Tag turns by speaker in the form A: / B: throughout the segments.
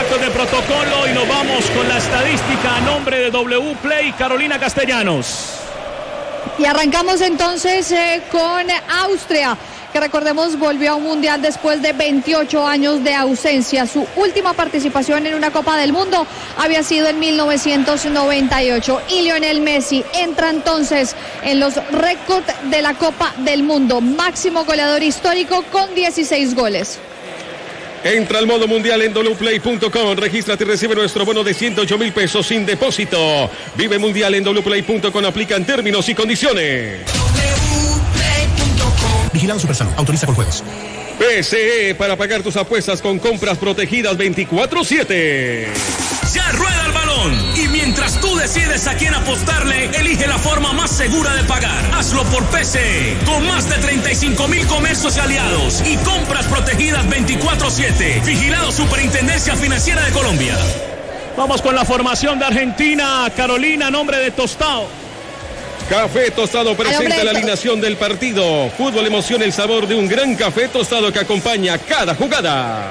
A: actos de protocolo y nos vamos con la estadística a nombre de W Play, Carolina Castellanos.
B: Y arrancamos entonces con Austria, que recordemos volvió a un mundial después de 28 años de ausencia. Su última participación en una Copa del Mundo había sido en 1998. Y Lionel Messi entra entonces en los récords de la Copa del Mundo. Máximo goleador histórico con 16 goles.
C: Entra al modo mundial en wplay.com, regístrate y recibe nuestro bono de 108,000 pesos sin depósito. Vive mundial en wplay.com, aplican términos y condiciones.
D: Vigilado Supersalud, autoriza con juegos.
C: PSE, para pagar tus apuestas con compras protegidas 24/7.
E: Ya rueda el balón y mientras tú decides a quién apostarle, elige la forma más segura de pagar. Hazlo por PSE, con más de 35,000 comercios y aliados y compras protegidas 24/7. Vigilado Superintendencia Financiera de Colombia.
A: Vamos con la formación de Argentina, Carolina, nombre de Tostado.
C: Café Tostado presenta la alineación del partido. Fútbol emociona el sabor de un gran café tostado que acompaña cada jugada.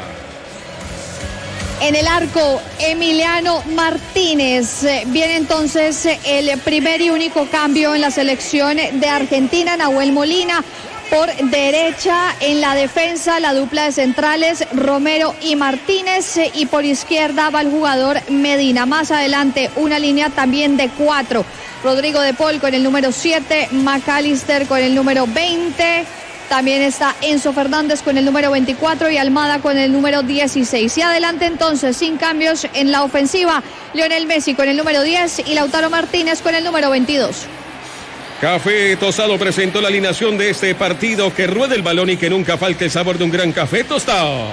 B: En el arco, Emiliano Martínez. Viene entonces el primer y único cambio en la selección de Argentina. Nahuel Molina por derecha. En la defensa, la dupla de centrales, Romero y Martínez. Y por izquierda va el jugador Medina. Más adelante, una línea también de 4. Rodrigo de Paul con el número 7. McAllister con el número 20. También está Enzo Fernández con el número 24 y Almada con el número 16. Y adelante entonces, sin cambios en la ofensiva, Lionel Messi con el número 10 y Lautaro Martínez con el número 22.
C: Café Tostado presentó la alineación de este partido. Que ruede el balón y que nunca falte el sabor de un gran café tostado.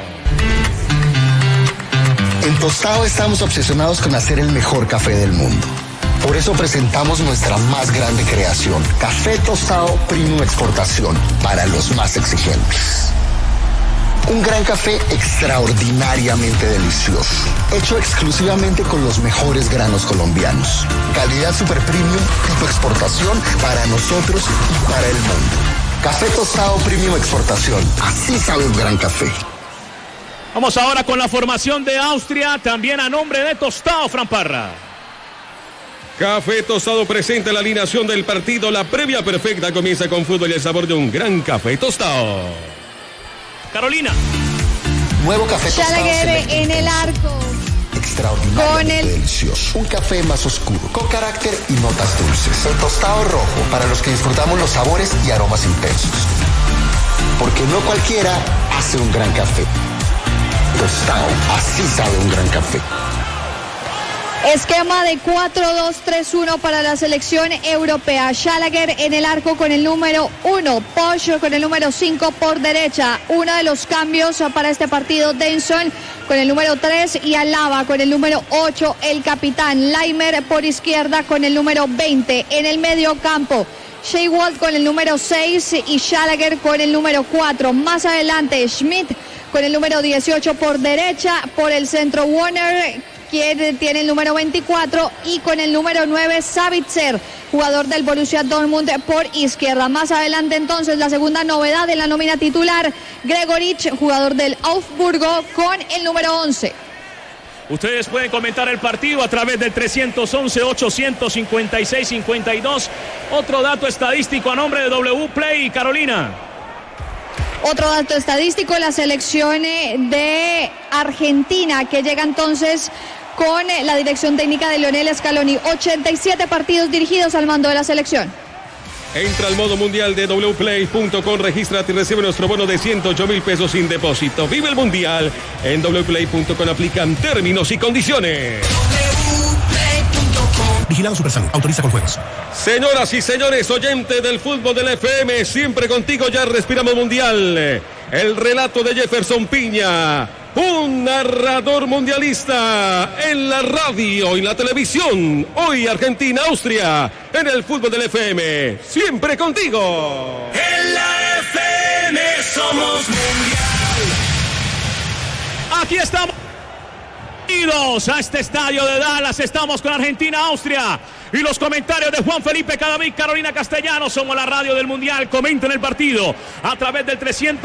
F: En Tostado estamos obsesionados con hacer el mejor café del mundo. Por eso presentamos nuestra más grande creación, Café Tostado Premium Exportación, para los más exigentes. Un gran café extraordinariamente delicioso, hecho exclusivamente con los mejores granos colombianos. Calidad super premium, tipo exportación, para nosotros y para el mundo. Café Tostado Premium Exportación, así sabe un gran café.
A: Vamos ahora con la formación de Austria, también a nombre de Tostado, Fran Parra.
C: Café Tostado presenta la alineación del partido. La previa perfecta comienza con fútbol y el sabor de un gran café tostado.
A: Carolina.
F: Nuevo café tostado
B: Gallagher en el arco.
F: Extraordinariamente delicioso. Un café más oscuro, con carácter y notas dulces. El tostado rojo, para los que disfrutamos los sabores y aromas intensos. Porque no cualquiera hace un gran café. Tostado, así sabe un gran café.
B: Esquema de 4-2-3-1 para la selección europea. Gallagher en el arco con el número 1. Posch con el número 5 por derecha. Uno de los cambios para este partido, Denson con el número 3 y Alaba con el número 8. El capitán Laimer por izquierda con el número 20. En el medio campo, Shea Walt con el número 6 y Gallagher con el número 4. Más adelante, Schmidt con el número 18 por derecha. Por el centro, Warner, quien tiene el número 24, y con el número 9, Savitzer, jugador del Borussia Dortmund, por izquierda. Más adelante entonces la segunda novedad en la nómina titular, Gregoritsch, jugador del Augsburgo, con el número 11.
A: Ustedes pueden comentar el partido a través del 311-856-52. Otro dato estadístico a nombre de W Play, Carolina.
B: Otro dato estadístico, la selección de Argentina, que llega entonces con la dirección técnica de Lionel Scaloni. 87 partidos dirigidos al mando de la selección.
C: Entra al modo mundial de wplay.com, regístrate y recibe nuestro bono de 108,000 pesos sin depósito. Vive el mundial en wplay.com, aplican términos y condiciones.
D: Vigilado Supersalud, autoriza con juegos.
C: Señoras y señores, oyentes del fútbol del FM, siempre contigo ya respiramos mundial. El relato de Jefferson Piña, un narrador mundialista en la radio y la televisión. Hoy Argentina, Austria, en el fútbol del FM, siempre contigo.
E: En la FM somos mundial.
A: Aquí estamos. Bienvenidos a este estadio de Dallas. Estamos con Argentina-Austria. Y los comentarios de Juan Felipe Cadavid, Carolina Castellanos. Somos la radio del Mundial. Comenten el partido a través del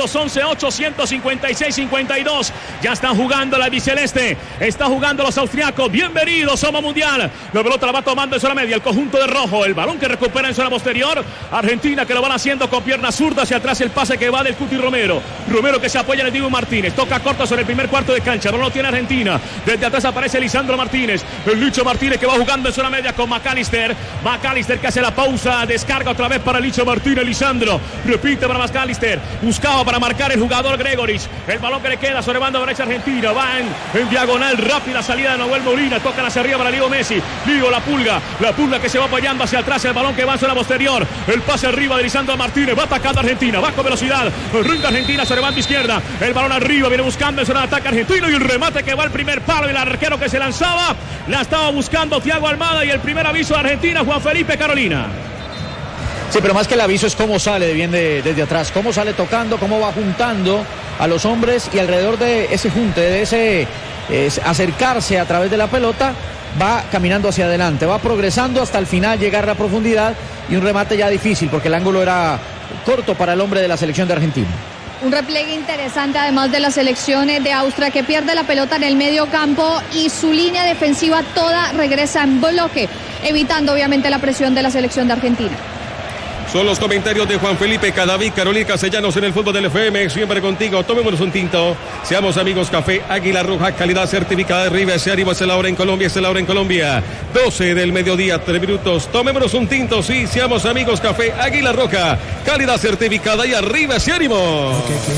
A: 311-856-52. Ya están jugando la albiceleste. Están jugando los austriacos. Bienvenidos, somos Mundial. La pelota la va tomando en zona media el conjunto de rojo. El balón que recupera en zona posterior. Argentina que lo van haciendo con pierna zurda hacia atrás. El pase que va del Cuti Romero. Romero que se apoya en el Dibu Martínez. Toca corto sobre el primer cuarto de cancha. No lo tiene Argentina. Desde atrás aparece Lisandro Martínez. El Licho Martínez que va jugando en zona media con McAllister que hace la pausa, descarga otra vez para Licho Martínez. Lisandro repite para McAllister, buscaba para marcar el jugador Gregoris. El balón que le queda sobre banda derecha Argentina, va en diagonal, rápida salida de Nahuel Molina, tocan hacia arriba para Leo Messi. La pulga que se va apoyando hacia atrás, el balón que va en zona posterior, el pase arriba de Lisandro Martínez, va atacando Argentina, va con velocidad, rinda Argentina sobre banda izquierda, el balón arriba, viene buscando en zona de ataque argentino y el remate que va al primer palo, y el arquero que se lanzaba, la estaba buscando Thiago Almada, y el primer aviso de Argentina, Juan Felipe, Carolina.
G: Sí, pero más que el aviso es cómo sale de bien desde atrás, cómo sale tocando, cómo va juntando a los hombres, y alrededor de ese junte, de ese acercarse a través de la pelota, va caminando hacia adelante, va progresando hasta el final, llegar a la profundidad, y un remate ya difícil porque el ángulo era corto para el hombre de la selección de Argentina.
B: Un repliegue interesante además de las selecciones de Austria, que pierde la pelota en el medio campo y su línea defensiva toda regresa en bloque, evitando obviamente la presión de la selección de Argentina.
C: Son los comentarios de Juan Felipe Cadavid, Carolina Castellanos en el fútbol del FM. Siempre contigo, tomémonos un tinto. Seamos amigos, Café Águila Roja, calidad certificada de Riva. Ese ánimo es la hora en Colombia, es la hora en Colombia. 12 del mediodía, 3 minutos. Tomémonos un tinto, sí, seamos amigos, Café Águila Roja, calidad certificada y arriba ese ánimo.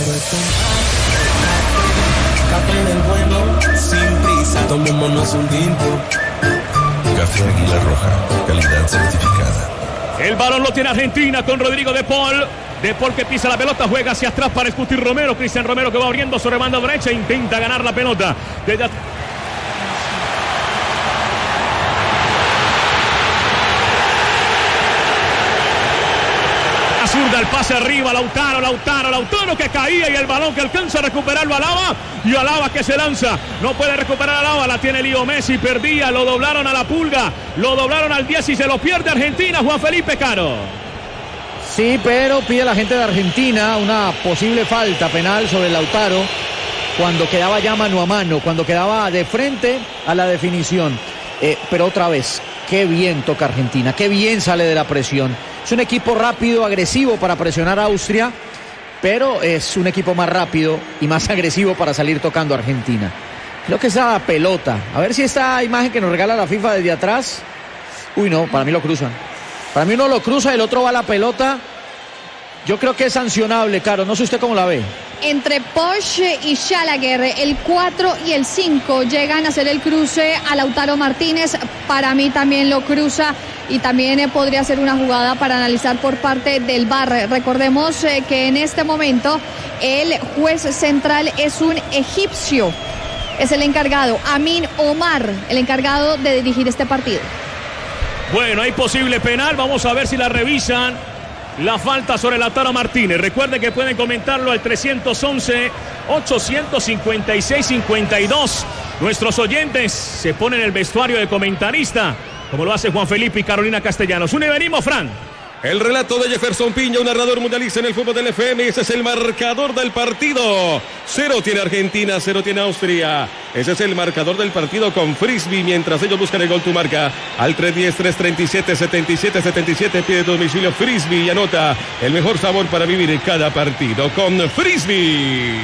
H: Café del bueno, sin prisa, tomémonos un tinto.
D: Café Águila Roja, calidad certificada.
A: El balón lo tiene Argentina con Rodrigo De Paul. De Paul que pisa la pelota, juega hacia atrás para el Cuti Romero. Cristian Romero que va abriendo sobre banda derecha, intenta ganar la pelota. Desde zurda, el pase arriba, Lautaro que caía, y el balón que alcanza a recuperarlo Alaba, y Alaba que se lanza, no puede recuperar Alaba, la tiene Leo Messi, perdía, lo doblaron a la pulga, lo doblaron al 10 y se lo pierde Argentina, Juan Felipe, Caro.
G: Sí, pero pide la gente de Argentina una posible falta penal sobre Lautaro cuando quedaba ya mano a mano, cuando quedaba de frente a la definición. Pero otra vez, qué bien toca Argentina, qué bien sale de la presión. Es un equipo rápido, agresivo para presionar a Austria, pero es un equipo más rápido y más agresivo para salir tocando a Argentina. Creo que esa pelota, a ver si esta imagen que nos regala la FIFA desde atrás. Uy, no, para mí lo cruzan. Para mí uno lo cruza, el otro va a la pelota. Yo creo que es sancionable, Caro, no sé usted cómo la ve.
B: Entre Porsche y Schlager, el 4 y el 5 llegan a hacer el cruce a Lautaro Martínez. Para mí también lo cruza, y también podría ser una jugada para analizar por parte del VAR. Recordemos que en este momento el juez central es un egipcio. Es el encargado, Amin Omar, el encargado de dirigir este partido.
A: Bueno, hay posible penal, vamos a ver si la revisan. La falta sobre Lautaro Martínez. Recuerden que pueden comentarlo al 311-856-52. Nuestros oyentes se ponen el vestuario de comentarista, como lo hace Juan Felipe y Carolina Castellanos. Un y venimos, Fran.
C: El relato de Jefferson Piña, un narrador mundialista en el fútbol del FM. Ese es el marcador del partido. 0 tiene Argentina, 0 tiene Austria. Ese es el marcador del partido con Frisbee, mientras ellos buscan el gol tu marca al 310-337-7777. Pide domicilio Frisbee y anota el mejor sabor para vivir en cada partido con Frisbee.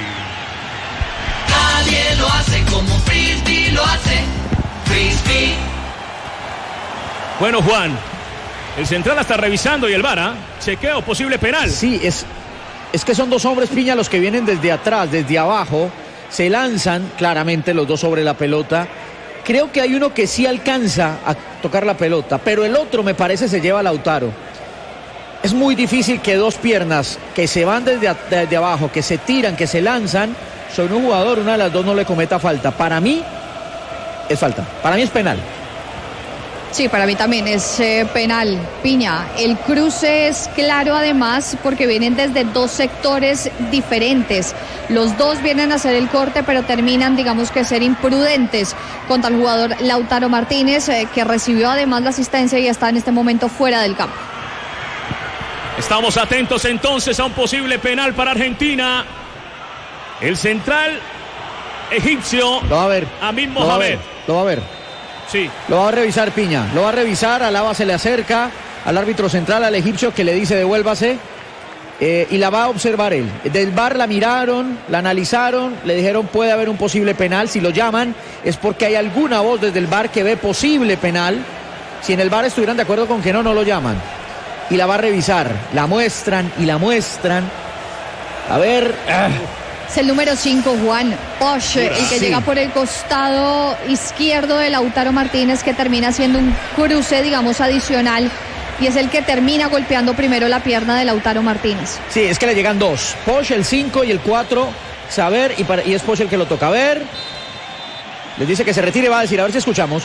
H: Nadie lo hace como Frisbee lo hace. Frisbee.
A: Bueno, Juan, el central está revisando y el VAR, chequeo, posible penal.
G: Sí, es que son dos hombres, Piña, los que vienen desde atrás, desde abajo. Se lanzan claramente los dos sobre la pelota. Creo que hay uno que sí alcanza a tocar la pelota, pero el otro me parece se lleva a Lautaro. Es muy difícil que dos piernas que se van desde abajo, que se tiran, que se lanzan sobre un jugador, una de las dos no le cometa falta. Para mí es falta, para mí es penal.
B: Sí, para mí también es penal. Piña, el cruce es claro además porque vienen desde dos sectores diferentes. Los dos vienen a hacer el corte, pero terminan, digamos que ser imprudentes contra el jugador Lautaro Martínez, que recibió además la asistencia y está en este momento fuera del campo.
A: Estamos atentos entonces a un posible penal para Argentina. El central egipcio,
G: lo va a ver.
A: Amin Mohamed.
G: Lo va a ver.
A: Sí.
G: Lo va a revisar Piña. Lo va a revisar. Alaba se le acerca al árbitro central, al egipcio, que le dice devuélvase. Y la va a observar él. Del VAR la miraron, la analizaron, le dijeron puede haber un posible penal. Si lo llaman es porque hay alguna voz desde el VAR que ve posible penal. Si en el VAR estuvieran de acuerdo con que no lo llaman. Y la va a revisar. La muestran y la muestran. A ver.
B: Es el número 5, Juan Posch, el que llega por el costado izquierdo de Lautaro Martínez, que termina haciendo un cruce, digamos, adicional, y es el que termina golpeando primero la pierna de Lautaro Martínez.
G: Sí, es que le llegan dos, Posch el 5 y el 4, Saber, y es Posch el que lo toca. A ver, les dice que se retire, va a decir, a ver si escuchamos.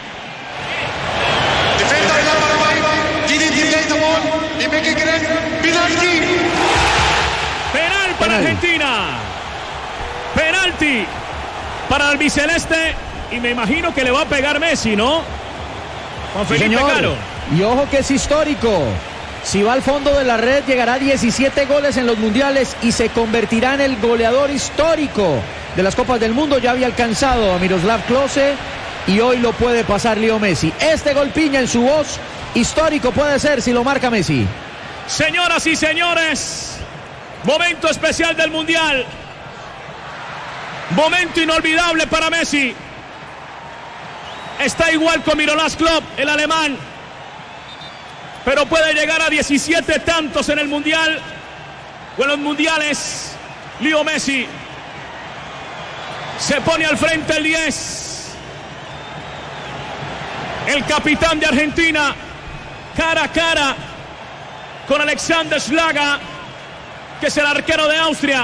A: Penal para Argentina. Penalti para el albiceleste. Y me imagino que le va a pegar Messi, ¿no? Juan Felipe Caro.
G: Y ojo que es histórico. Si va al fondo de la red, llegará a 17 goles en los mundiales y se convertirá en el goleador histórico de las Copas del Mundo. Ya había alcanzado a Miroslav Klose y hoy lo puede pasar Leo Messi. Este gol, Piña, en su voz, histórico puede ser si lo marca Messi.
A: Señoras y señores, momento especial del Mundial. Momento inolvidable para Messi. Está igual con Miroslav Klose, el alemán, pero puede llegar a 17 tantos en el Mundial o en los mundiales. Leo Messi se pone al frente el 10. El capitán de Argentina, cara a cara con Alexander Schlager, que es el arquero de Austria.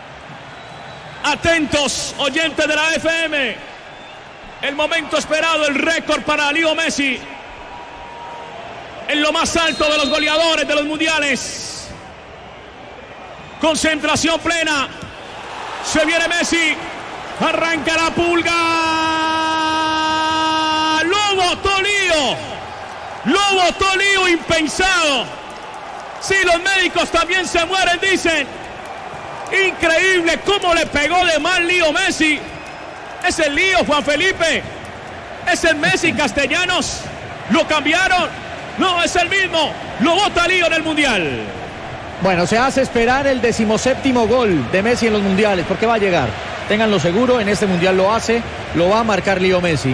A: Atentos, oyentes de la FM. El momento esperado, el récord para Leo Messi en lo más alto de los goleadores de los mundiales. Concentración plena. Se viene Messi. Arranca la pulga. Lobo Tolío. Lobo Tolío impensado. Sí, los médicos también se mueren, dicen. Increíble cómo le pegó de mal Leo Messi. Es el Lío, Juan Felipe. Es el Messi Castellanos. Lo cambiaron. No, es el mismo. Lo bota Lío en el Mundial.
G: Bueno, se hace esperar el 17º gol de Messi en los mundiales, porque va a llegar. Ténganlo seguro, en este mundial lo hace, lo va a marcar Leo Messi.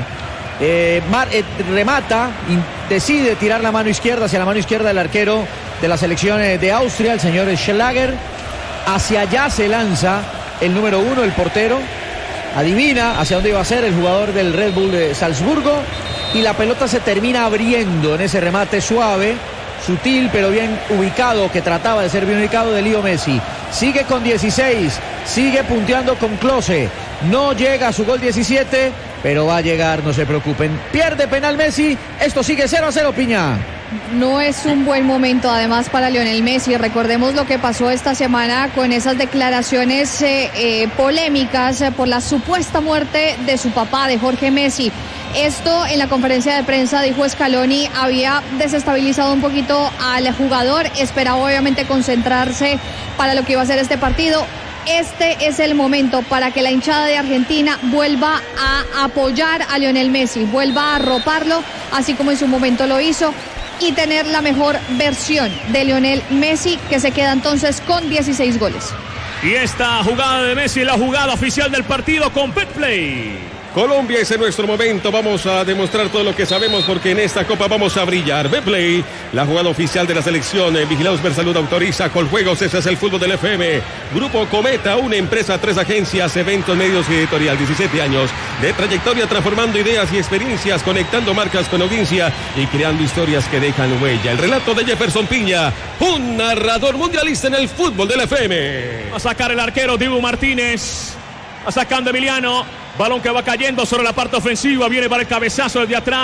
G: Remata, decide tirar la mano izquierda hacia la mano izquierda del arquero de la selección de Austria, el señor Schlager. Hacia allá se lanza el número 1, el portero. Adivina hacia dónde iba a ser el jugador del Red Bull de Salzburgo. Y la pelota se termina abriendo en ese remate suave, sutil, pero bien ubicado, que trataba de ser bien ubicado, de Leo Messi. Sigue con 16, sigue punteando con Klose. No llega a su gol 17, pero va a llegar, no se preocupen. Pierde penal Messi, esto sigue 0-0, Piña.
B: No es un buen momento además para Lionel Messi. Recordemos lo que pasó esta semana con esas declaraciones polémicas por la supuesta muerte de su papá, de Jorge Messi. Esto en la conferencia de prensa, dijo Scaloni, había desestabilizado un poquito al jugador. Esperaba obviamente concentrarse para lo que iba a ser este partido. Este es el momento para que la hinchada de Argentina vuelva a apoyar a Lionel Messi, vuelva a arroparlo, así como en su momento lo hizo, y tener la mejor versión de Lionel Messi, que se queda entonces con 16 goles.
A: Y esta jugada de Messi es la jugada oficial del partido con Betplay.
C: Colombia, ese es nuestro momento. Vamos a demostrar todo lo que sabemos porque en esta copa vamos a brillar. Betplay, la jugada oficial de la selección. Vigilados Supersalud autoriza Coljuegos. Ese es el fútbol del FM. Grupo Cometa, una empresa, 3 agencias, eventos, medios y editorial. 17 años de trayectoria transformando ideas y experiencias, conectando marcas con audiencia y creando historias que dejan huella. El relato de Jefferson Piña, un narrador mundialista en el fútbol del FM.
A: Va a sacar el arquero Dibu Martínez. Va sacando Emiliano. Balón que va cayendo sobre la parte ofensiva. Viene para el cabezazo desde atrás.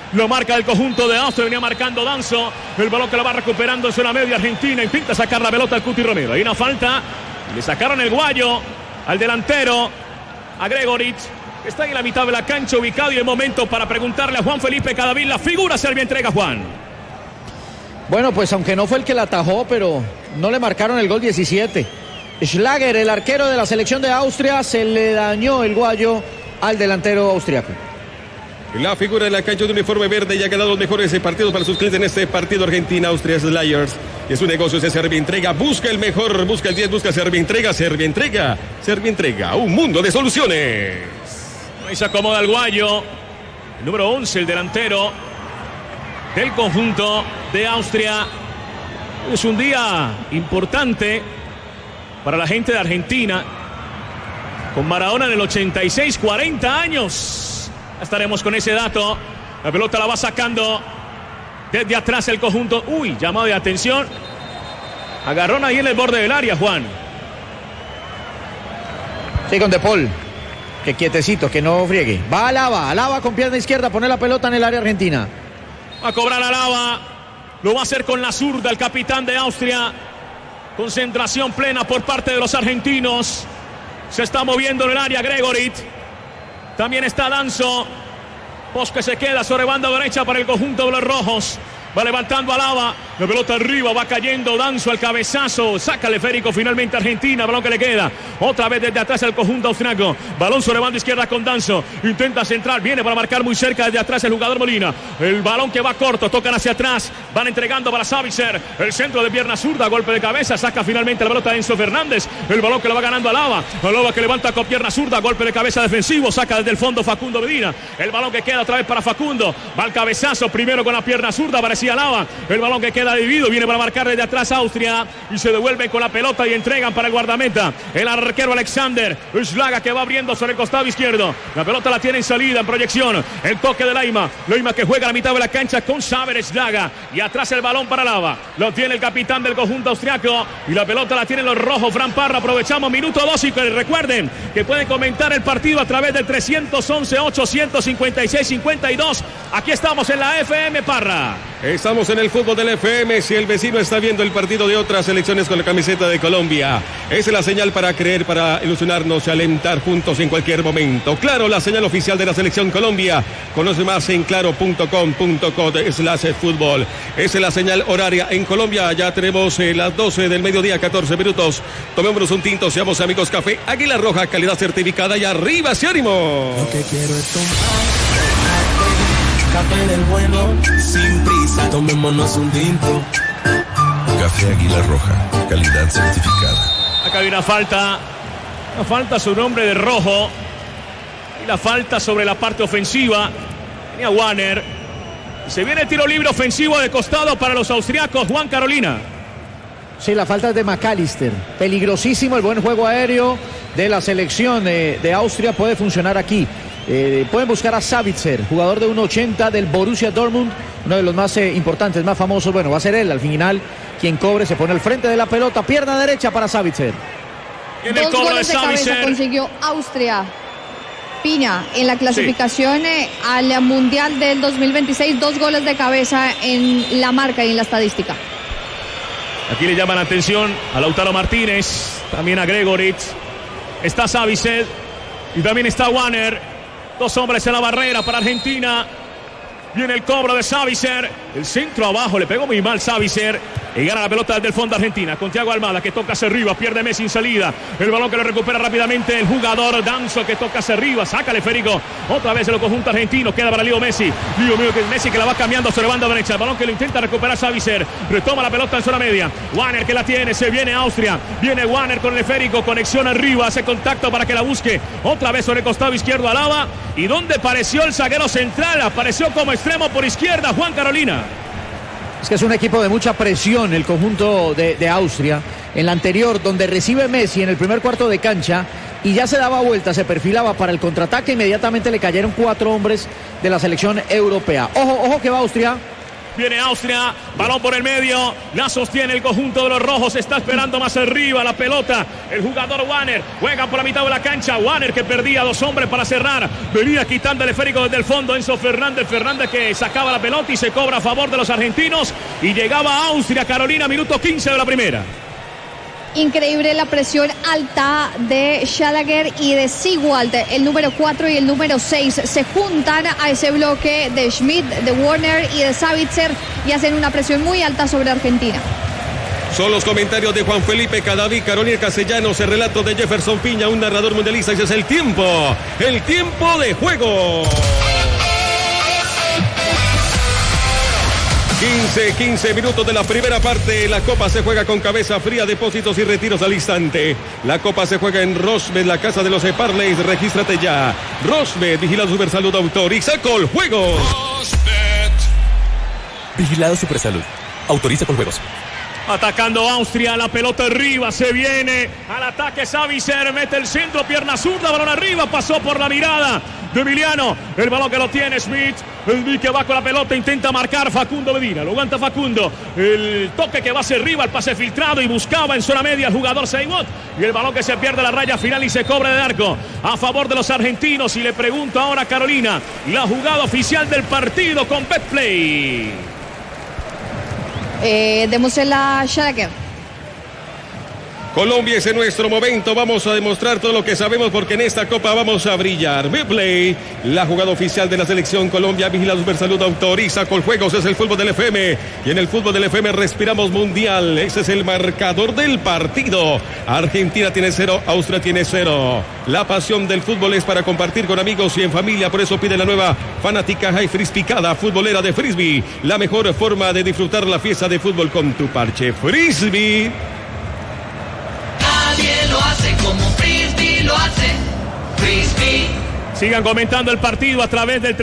A: Lo marca el conjunto de Austria. Venía marcando Danso. El balón que lo va recuperando en zona media. Argentina intenta sacar la pelota al Cuti Romero. Hay una falta. Le sacaron el guayo al delantero, a Gregoritsch. Está en la mitad de la cancha ubicado. Y el momento para preguntarle a Juan Felipe Cadavid. La figura Serbia entrega, Juan.
G: Bueno, pues aunque no fue el que la atajó, pero no le marcaron el gol 17. Schlager, el arquero de la selección de Austria, se le dañó el guayo al delantero austriaco.
C: La figura de la cancha de uniforme verde ya ha ganado los mejores partidos para sus clientes en este partido. Argentina-Austria Slayers. Es un negocio, es Serbia Entrega. Busca el mejor, busca el 10, busca Serbia Entrega. Serbia Entrega, Serbia Entrega. Un mundo de soluciones.
A: Ahí se acomoda el guayo. El número 11, el delantero del conjunto de Austria. Es un día importante para la gente de Argentina. Con Maradona en el 86, 40 años. Estaremos con ese dato. La pelota la va sacando desde atrás el conjunto. Uy, llamado de atención. Agarrón ahí en el borde del área, Juan.
G: Sí, con De Paul. Que quietecito, que no friegue. Va Alaba con pierna izquierda, pone la pelota en el área argentina.
A: Va a cobrar Alaba. Lo va a hacer con la zurda el capitán de Austria. Concentración plena por parte de los argentinos. Se está moviendo en el área Gregoritsch. También está Danso. Post que se queda sobre banda derecha para el conjunto de los rojos. Va levantando Alaba. La pelota arriba, va cayendo Danso al cabezazo. Saca el esférico finalmente Argentina. Balón que le queda. Otra vez desde atrás el conjunto austriaco. Balón sobre banda izquierda con Danso. Intenta centrar. Viene para marcar muy cerca desde atrás el jugador Molina. El balón que va corto. Tocan hacia atrás. Van entregando para Savitzer. El centro de pierna zurda. Golpe de cabeza. Saca finalmente la pelota de Enzo Fernández. El balón que lo va ganando Alaba. Alaba que levanta con pierna zurda. Golpe de cabeza defensivo. Saca desde el fondo Facundo Medina. El balón que queda otra vez para Facundo. Va al cabezazo. Primero con la pierna zurda. Aparecía Alaba. El balón que queda dividido. Viene para marcar desde atrás Austria. Y se devuelve con la pelota y entregan para el guardameta. El arquero Alexander Schlager que va abriendo sobre el costado izquierdo. La pelota la tiene en salida, en proyección. El toque de Leima. Leima que juega a la mitad de la cancha con Saber Schlager. Y atrás el balón para Alaba. Lo tiene el capitán del conjunto austriaco. Y la pelota la tienen los rojos. Fran Parra. Aprovechamos minuto 2 y recuerden que pueden comentar el partido a través del 311-856-52. Aquí estamos en la FM Parra.
C: Estamos en el fútbol del FM. Si el vecino está viendo el partido de otras selecciones con la camiseta de Colombia, es la señal para creer, para ilusionarnos y alentar juntos en cualquier momento. Claro, la señal oficial de la selección Colombia. Conoce más en claro.com.co/fútbol. Es la señal horaria en Colombia. Ya tenemos las 12 del mediodía, 14 minutos. Tomémonos un tinto, seamos amigos. Café Águila Roja, calidad certificada y arriba ese ánimo.
H: Lo que quiero es tomar café del bueno, sin prisa, tomémonos un tinto.
D: Café Águila Roja, calidad certificada.
A: Acá hay una falta sobre un hombre de rojo. Y la falta sobre la parte ofensiva. Tenía Warner. Y se viene el tiro libre ofensivo de costado para los austriacos. Juan Carolina.
G: Sí, la falta es de McAllister. Peligrosísimo el buen juego aéreo de la selección de Austria. Puede funcionar aquí. Pueden buscar a Savitzer, jugador de 1.80 del Borussia Dortmund, uno de los más importantes, más famosos. Bueno, va a ser él al final quien cobre, se pone al frente de la pelota, pierna derecha para Savitzer.
B: Dos goles de cabeza consiguió Austria. Piña, en la clasificación al Mundial del 2026, 2 goles de cabeza en la marca y en la estadística.
A: Aquí le llaman la atención a Lautaro Martínez, también a Gregoritsch, está Savitzer y también está Warner. 2 hombres en la barrera para Argentina. Viene el cobro de Savitzer. El centro abajo, le pegó muy mal Savitzer. Y gana la pelota desde el fondo Argentina. Con Thiago Almada que toca hacia arriba. Pierde Messi en salida. El balón que lo recupera rápidamente el jugador Danso que toca hacia arriba. Saca el esférico. Otra vez el conjunto argentino. Queda para Leo Messi. Messi que la va cambiando sobre banda derecha. El balón que lo intenta recuperar Savitzer. Retoma la pelota en zona media. Warner que la tiene. Se viene Austria. Viene Warner con el esférico. Conexión arriba. Hace contacto para que la busque. Otra vez sobre el costado izquierdo Alaba. ¿Y dónde apareció el zaguero central? Apareció como extremo por izquierda Juan Carolina.
G: Es que es un equipo de mucha presión el conjunto de Austria. En la anterior, donde recibe Messi en el primer cuarto de cancha y ya se daba vuelta, se perfilaba para el contraataque, inmediatamente le cayeron 4 hombres de la selección europea. Ojo que va Austria.
A: Viene Austria, balón por el medio, la sostiene el conjunto de los rojos, está esperando más arriba la pelota, el jugador Wanner, juega por la mitad de la cancha, Wanner que perdía 2 hombres para cerrar, venía quitando el esférico desde el fondo, Enzo Fernández que sacaba la pelota y se cobra a favor de los argentinos, y llegaba a Austria, Carolina, minuto 15 de la primera.
B: Increíble la presión alta de Schlager y de Sigwald, el número 4 y el número 6 se juntan a ese bloque de Schmidt, de Warner y de Savitzer y hacen una presión muy alta sobre Argentina.
C: Son los comentarios de Juan Felipe Cadaví, Carolina Castellanos, el relato de Jefferson Piña, un narrador mundialista. Ese es el tiempo de juego. 15 minutos de la primera parte. La Copa se juega con cabeza fría, depósitos y retiros al instante. La Copa se juega en Rosbet, la casa de los Parleys. Regístrate ya. Rosbet, vigilado Supersalud Autoriza con juegos. Rosbet.
I: Vigilado Supersalud. Autoriza con juegos.
A: Atacando Austria, la pelota arriba, se viene al ataque Savitzer, mete el centro, pierna zurda, balón arriba, pasó por la mirada de Emiliano, el balón que lo tiene Schmidt, el que va con la pelota, intenta marcar Facundo Medina, lo aguanta Facundo, el toque que va hacia arriba, el pase filtrado y buscaba en zona media el jugador Seiwot, y el balón que se pierde la raya final y se cobra de arco a favor de los argentinos. Y le pregunto ahora a Carolina, la jugada oficial del partido con Betplay.
B: Démosela a Schlager.
C: Colombia, ese es nuestro momento, vamos a demostrar todo lo que sabemos porque en esta Copa vamos a brillar. Betplay, la jugada oficial de la selección Colombia, vigila Supersalud, autoriza con juegos, es el fútbol del FM y en el fútbol del FM respiramos mundial. Ese es el marcador del partido. Argentina tiene 0, Austria tiene 0. La pasión del fútbol es para compartir con amigos y en familia, por eso pide la nueva fanática High Frisbicada futbolera de Frisbee, la mejor forma de disfrutar la fiesta de fútbol con tu parche Frisbee.
H: Nadie lo hace como Frisbee lo hace. Frisbee.
A: Sigan comentando el partido a través del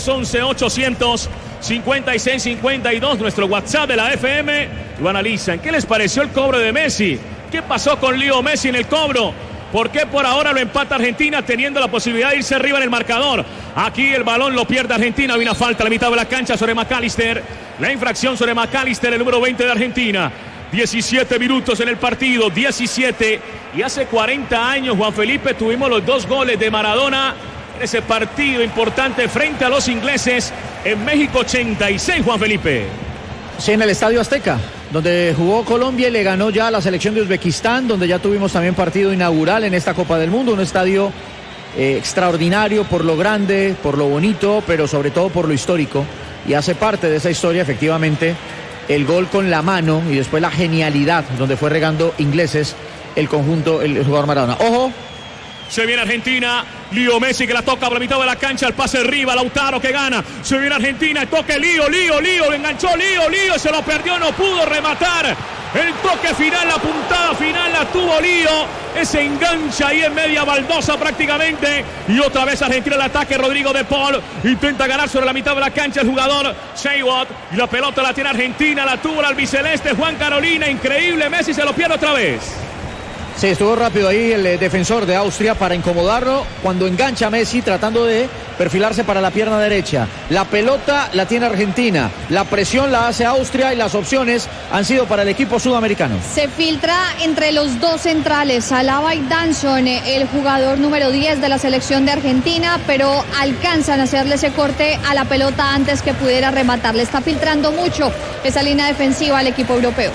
A: 311-800-56-52, nuestro WhatsApp de la FM. Lo analizan. ¿Qué les pareció el cobro de Messi? ¿Qué pasó con Leo Messi en el cobro? ¿Por qué por ahora lo empata Argentina teniendo la posibilidad de irse arriba en el marcador? Aquí el balón lo pierde Argentina. Hay una falta a la mitad de la cancha sobre McAllister. La infracción sobre McAllister, el número 20 de Argentina. 17 minutos en el partido, 17. Y hace 40 años, Juan Felipe, tuvimos los 2 goles de Maradona en ese partido importante frente a los ingleses en México 86, Juan Felipe.
G: Sí, en el Estadio Azteca, donde jugó Colombia y le ganó ya a la selección de Uzbekistán, donde ya tuvimos también partido inaugural en esta Copa del Mundo, un estadio extraordinario por lo grande, por lo bonito, pero sobre todo por lo histórico. Y hace parte de esa historia, efectivamente, el gol con la mano y después la genialidad donde fue regando ingleses el conjunto, el jugador Maradona. Ojo.
A: Se viene Argentina, Leo Messi que la toca por la mitad de la cancha, el pase arriba, Lautaro que gana. Se viene Argentina, el toque Leo, enganchó Leo, se lo perdió, no pudo rematar. El toque final, la puntada final la tuvo Leo. Ese engancha ahí en media baldosa prácticamente. Y otra vez Argentina el ataque, Rodrigo de Paul. Intenta ganar sobre la mitad de la cancha el jugador Seiwot. Y la pelota la tiene Argentina, la tuvo el albiceleste Juan Carolina. Increíble, Messi se lo pierde otra vez.
G: Sí, estuvo rápido ahí el defensor de Austria para incomodarlo cuando engancha a Messi tratando de perfilarse para la pierna derecha. La pelota la tiene Argentina, la presión la hace Austria y las opciones han sido para el equipo sudamericano.
B: Se filtra entre los 2 centrales, Alaba y Danson, el jugador número 10 de la selección de Argentina, pero alcanzan a hacerle ese corte a la pelota antes que pudiera rematar. Le está filtrando mucho esa línea defensiva al equipo europeo.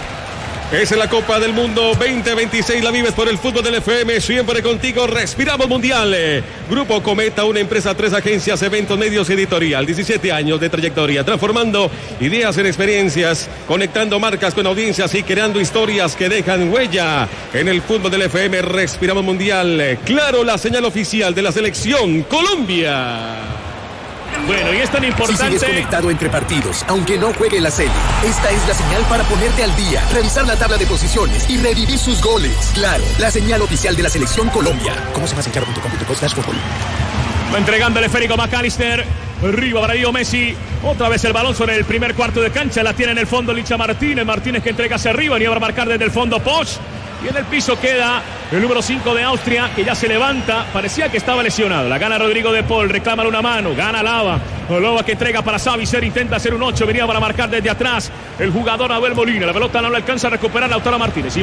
C: Es en la Copa del Mundo 2026, la vives por el fútbol del FM, siempre contigo, respiramos mundial. Grupo Cometa, una empresa, 3 agencias, eventos, medios, editorial, 17 años de trayectoria, transformando ideas en experiencias, conectando marcas con audiencias y creando historias que dejan huella. En el fútbol del FM, respiramos mundial. Claro, la señal oficial de la selección Colombia.
A: Bueno, y es tan importante.
I: Si sigues conectado entre partidos, aunque no juegue la serie, esta es la señal para ponerte al día, revisar la tabla de posiciones y revivir sus goles. Claro, la señal oficial de la selección Colombia. ¿Cómo se va a claro.com.co/fútbol?
A: Entregando el esférico McAllister. Arriba para Leo Messi. Otra vez el balón sobre el primer cuarto de cancha. La tiene en el fondo Licha Martínez. Martínez que entrega hacia arriba. Ni va a marcar desde el fondo Poch. Y en el piso queda el número 5 de Austria, que ya se levanta. Parecía que estaba lesionado. La gana Rodrigo de Paul, reclama una mano. Gana Lava. Lava que entrega para Savicer, intenta hacer un 8. Venía para marcar desde atrás el jugador Abel Molina. La pelota no le alcanza a recuperar Lautaro Martínez.